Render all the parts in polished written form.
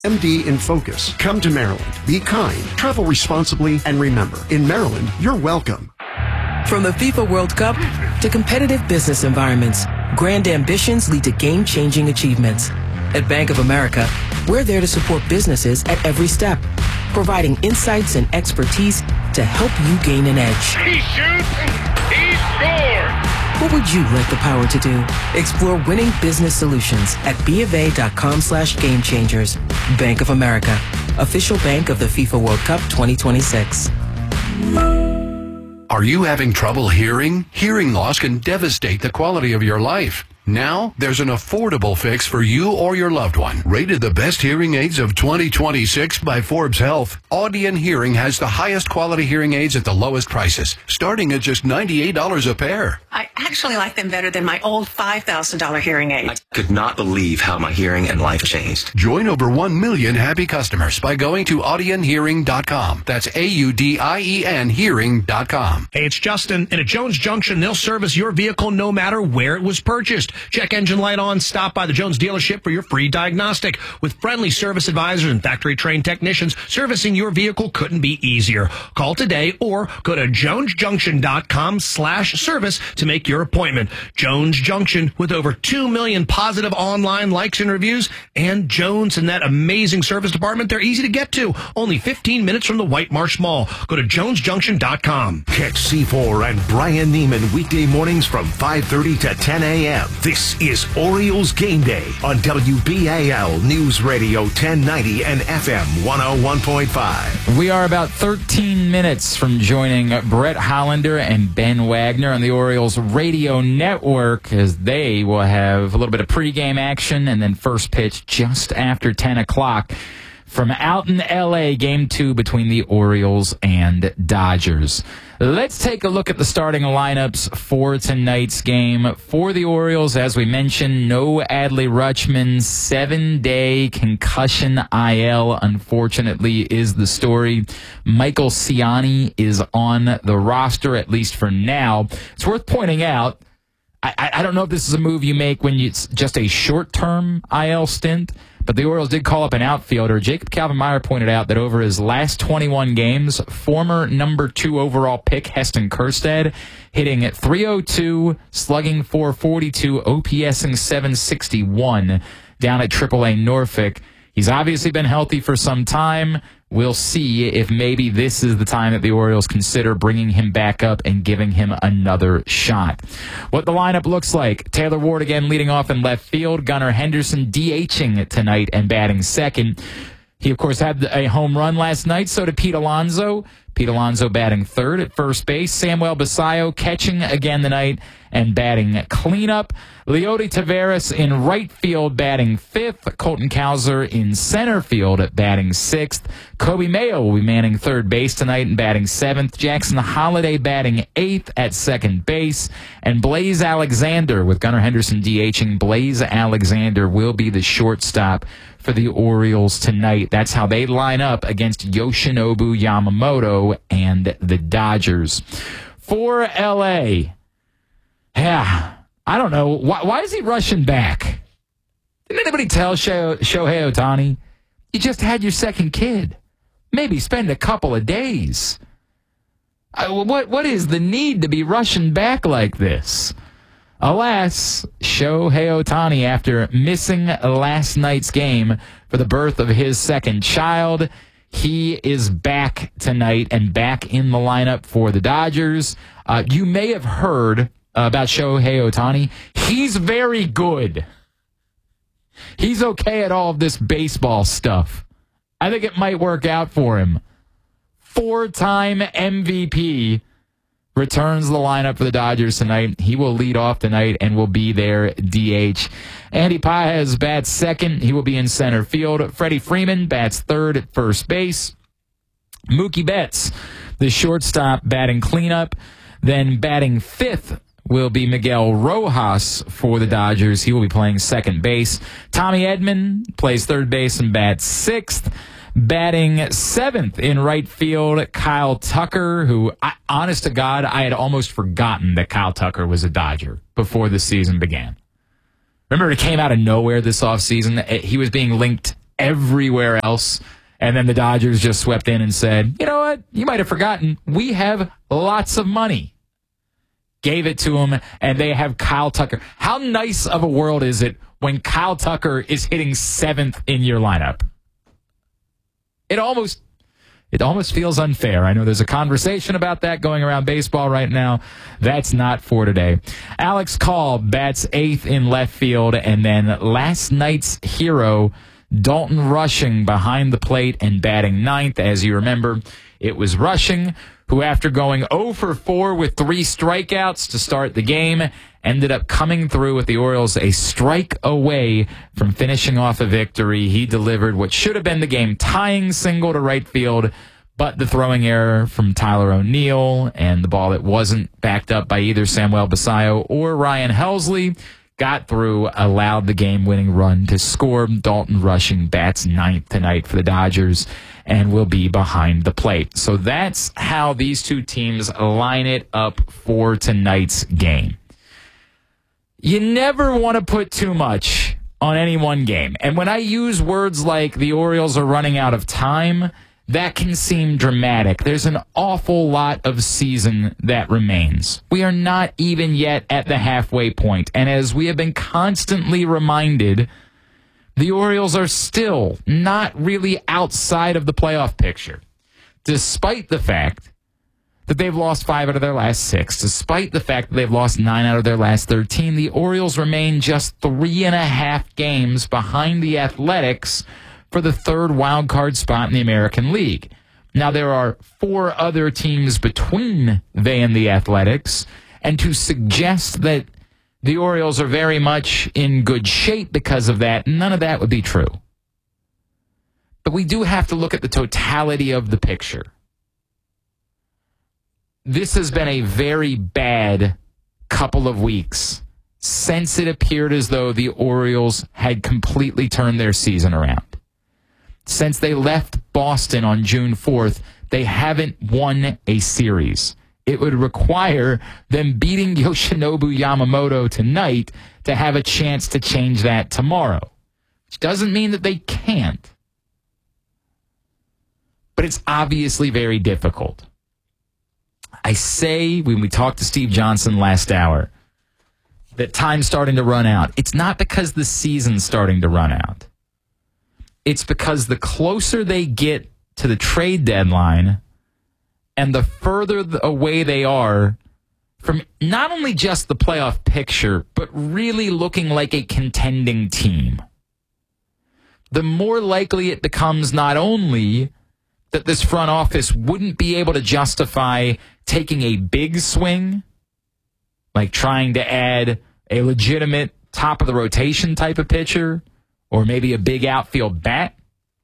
MD in Focus. Come to Maryland. Be kind, travel responsibly, and remember, in Maryland, you're welcome. From the FIFA World Cup to competitive business environments, grand ambitions lead to game-changing achievements. At Bank of America, we're there to support businesses at every step, providing insights and expertise to help you gain an edge. He shoots, he scores! What would you like the power to do? Explore winning business solutions at BofA.com/gamechangers. Bank of America, official bank of the FIFA World Cup 2026. Are you having trouble hearing? Hearing loss can devastate the quality of your life. Now, there's an affordable fix for you or your loved one. Rated the best hearing aids of 2026 by Forbes Health, Audion Hearing has the highest quality hearing aids at the lowest prices, starting at just $98 a pair. I actually like them better than my old $5,000 hearing aid. I could not believe how my hearing and life changed. Join over 1 million happy customers by going to audionhearing.com. That's AUDIEN hearing.com. Hey, it's Justin, and at Jones Junction, they'll service your vehicle no matter where it was purchased. Check engine light on, stop by the Jones dealership for your free diagnostic. With friendly service advisors and factory-trained technicians, servicing your vehicle couldn't be easier. Call today or go to jonesjunction.com/service to make your appointment. Jones Junction, with over 2 million positive online likes and reviews, and Jones and that amazing service department, they're easy to get to. Only 15 minutes from the White Marsh Mall. Go to jonesjunction.com. Catch C4 and Brian Neiman weekday mornings from 5:30 to 10 a.m. This is Orioles Game Day on WBAL News Radio 1090 and FM 101.5. We are about 13 minutes from joining Brett Hollander and Ben Wagner on the Orioles radio network, as they will have a little bit of pregame action and then first pitch just after 10 o'clock from out in L.A., Game 2 between the Orioles and Dodgers. Let's take a look at the starting lineups for tonight's game. For the Orioles, as we mentioned, no Adley Rutschman, 7-day concussion IL, unfortunately, is the story. Michael Ciani is on the roster, at least for now. It's worth pointing out, I don't know if this is a move you make when it's just a short-term IL stint, but the Orioles did call up an outfielder. Jacob Calvin-Meyer pointed out that over his last 21 games, former number 2 overall pick Heston Kjerstad hitting at .302, slugging .442, OPSing .761 down at AAA Norfolk. He's obviously been healthy for some time. We'll see if maybe this is the time that the Orioles consider bringing him back up and giving him another shot. What the lineup looks like: Taylor Ward again leading off in left field. Gunnar Henderson DHing tonight and batting second. He, of course, had a home run last night. So did Pete Alonso. Pete Alonso batting third at first base. Samuel Basallo catching again tonight and batting cleanup. Leody Taveras in right field batting fifth. Colton Cowser in center field at batting sixth. Kobe Mayo will be manning third base tonight and batting seventh. Jackson Holiday batting eighth at second base. And Blaze Alexander, with Gunnar Henderson DHing, Blaze Alexander will be the shortstop for the Orioles tonight. That's how they line up against Yoshinobu Yamamoto and the Dodgers. For L.A., yeah, I don't know. Why is he rushing back? Didn't anybody tell Shohei Ohtani, you just had your second kid? Maybe spend a couple of days. What is the need to be rushing back like this? Alas, Shohei Ohtani, after missing last night's game for the birth of his second child, he is back tonight and back in the lineup for the Dodgers. You may have heard about Shohei Ohtani. He's very good. He's okay at all of this baseball stuff. I think it might work out for him. 4-time MVP returns the lineup for the Dodgers tonight. He will lead off tonight and will be their DH. Andy Paez bats second. He will be in center field. Freddie Freeman bats third at first base. Mookie Betts, the shortstop, batting cleanup. Then batting fifth will be Miguel Rojas for the Dodgers. He will be playing second base. Tommy Edman plays third base and bats sixth. Batting seventh in right field, Kyle Tucker, who, honest to God, I had almost forgotten that Kyle Tucker was a Dodger before the season began. Remember, it came out of nowhere this offseason. He was being linked everywhere else. And then the Dodgers just swept in and said, you know what? You might have forgotten. We have lots of money. Gave it to him, and they have Kyle Tucker. How nice of a world is it when Kyle Tucker is hitting 7th in your lineup? It almost feels unfair. I know there's a conversation about that going around baseball right now. That's not for today. Alex Call bats 8th in left field, and then last night's hero, Dalton Rushing, behind the plate and batting 9th. As you remember, it was Rushing who, after going 0 for 4 with 3 strikeouts to start the game, ended up coming through with the Orioles a strike away from finishing off a victory. He delivered what should have been the game-tying single to right field, but the throwing error from Tyler O'Neill and the ball that wasn't backed up by either Samuel Basayo or Ryan Helsley got through, allowed the game-winning run to score. Dalton Rushing bats 9th tonight for the Dodgers and will be behind the plate. So that's how these two teams line it up for tonight's game. You never want to put too much on any one game. And when I use words like the Orioles are running out of time, that can seem dramatic. There's an awful lot of season that remains. We are not even yet at the halfway point. And as we have been constantly reminded, the Orioles are still not really outside of the playoff picture, despite the fact that they've lost 5 out of their last 6, despite the fact that they've lost 9 out of their last 13. The Orioles remain just 3.5 games behind the Athletics for the 3rd wild card spot in the American League. Now, there are 4 other teams between they and the Athletics, and to suggest that the Orioles are very much in good shape because of that, none of that would be true. But we do have to look at the totality of the picture. This has been a very bad couple of weeks since it appeared as though the Orioles had completely turned their season around. Since they left Boston on June 4th, they haven't won a series. It would require them beating Yoshinobu Yamamoto tonight to have a chance to change that tomorrow. Which doesn't mean that they can't. But it's obviously very difficult. I say, when we talked to Steve Johnson last hour, that time's starting to run out. It's not because the season's starting to run out. It's because the closer they get to the trade deadline and the further away they are from not only just the playoff picture, but really looking like a contending team, the more likely it becomes not only that this front office wouldn't be able to justify taking a big swing, like trying to add a legitimate top-of-the-rotation type of pitcher, or maybe a big outfield bat.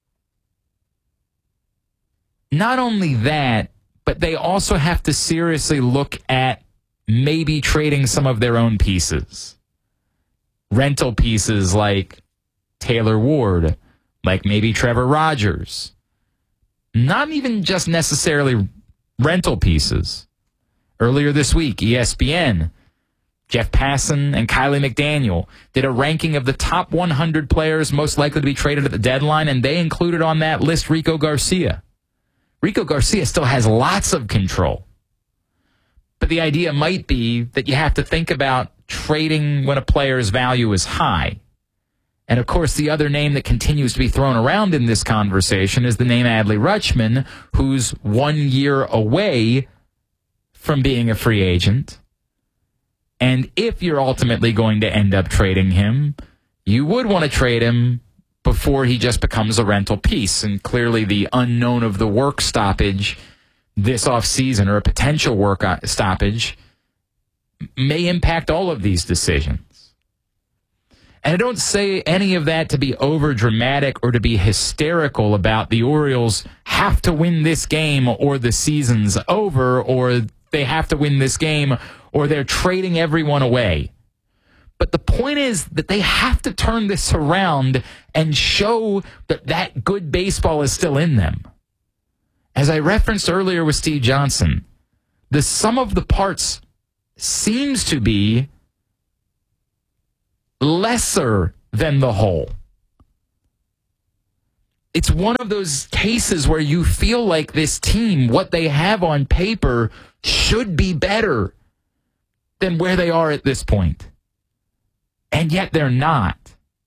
Not only that, but they also have to seriously look at maybe trading some of their own pieces. Rental pieces like Taylor Ward, like maybe Trevor Rogers. Not even just necessarily rental pieces. Earlier this week, ESPN, Jeff Passan and Kylie McDaniel did a ranking of the top 100 players most likely to be traded at the deadline, and they included on that list Rico Garcia. Rico Garcia still has lots of control. But the idea might be that you have to think about trading when a player's value is high. And, of course, the other name that continues to be thrown around in this conversation is the name Adley Rutschman, who's 1 year away from being a free agent. And if you're ultimately going to end up trading him, you would want to trade him before he just becomes a rental piece. And clearly the unknown of the work stoppage this offseason, or a potential work stoppage, may impact all of these decisions. And I don't say any of that to be over dramatic or to be hysterical about the Orioles have to win this game or the season's over, or they have to win this game or they're trading everyone away. But the point is that they have to turn this around and show that that good baseball is still in them. As I referenced earlier with Steve Johnson, the sum of the parts seems to be lesser than the whole. It's one of those cases where you feel like this team, what they have on paper, should be better than where they are at this point. And yet they're not.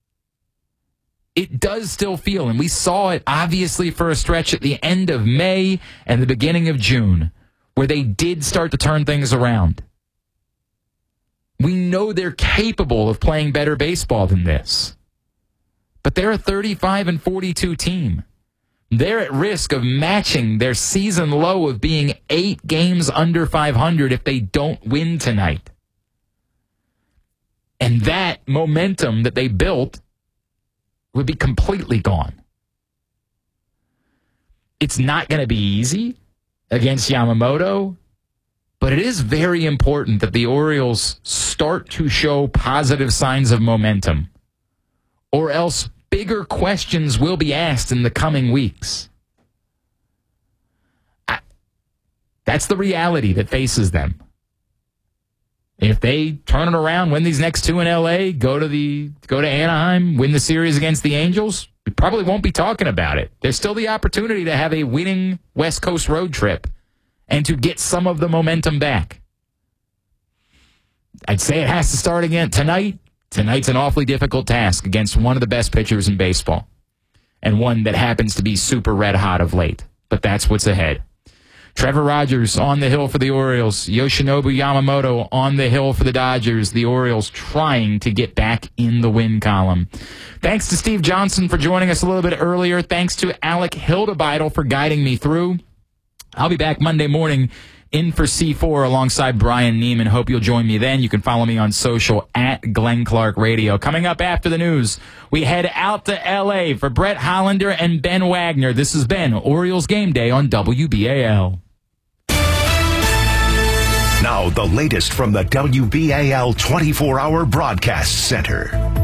It does still feel, and we saw it obviously for a stretch at the end of May and the beginning of June, where they did start to turn things around. We know they're capable of playing better baseball than this. But they're a 35-42 team. They're at risk of matching their season low of being 8 games under 500 if they don't win tonight. And that momentum that they built would be completely gone. It's not going to be easy against Yamamoto, but it is very important that the Orioles start to show positive signs of momentum, or else bigger questions will be asked in the coming weeks. That's the reality that faces them. If they turn it around, win these next 2 in L.A., go to Anaheim, win the series against the Angels, we probably won't be talking about it. There's still the opportunity to have a winning West Coast road trip and to get some of the momentum back. I'd say it has to start again tonight. Tonight's an awfully difficult task against one of the best pitchers in baseball, and one that happens to be super red hot of late. But that's what's ahead. Trevor Rogers on the hill for the Orioles. Yoshinobu Yamamoto on the hill for the Dodgers. The Orioles trying to get back in the win column. Thanks to Steve Johnson for joining us a little bit earlier. Thanks to Alec Hildebeidel for guiding me through. I'll be back Monday morning in for C4 alongside Brian Neiman. Hope you'll join me then. You can follow me on social at Glenn Clark Radio. Coming up after the news, we head out to L.A. for Brett Hollander and Ben Wagner. This has been Orioles Game Day on WBAL. Now the latest from the WBAL 24-hour broadcast center.